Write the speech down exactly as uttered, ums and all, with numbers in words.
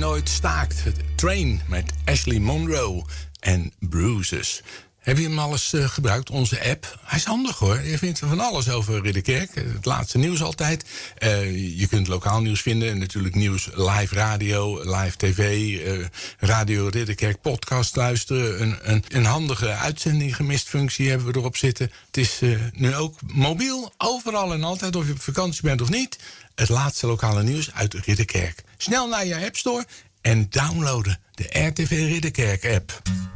nooit staakt. Train met Ashley Monroe en Bruises. Heb je hem al eens uh, gebruikt, onze app? Hij is handig hoor. Je vindt er van alles over Ridderkerk. Het laatste nieuws altijd. Uh, je kunt lokaal nieuws vinden. En natuurlijk nieuws, live radio, live tv, uh, Radio Ridderkerk podcast luisteren. Een, een, een handige uitzending gemist functie hebben we erop zitten. Het is uh, nu ook mobiel, overal en altijd, of je op vakantie bent of niet. Het laatste lokale nieuws uit Ridderkerk. Snel naar je App Store en downloaden de R T V Ridderkerk app.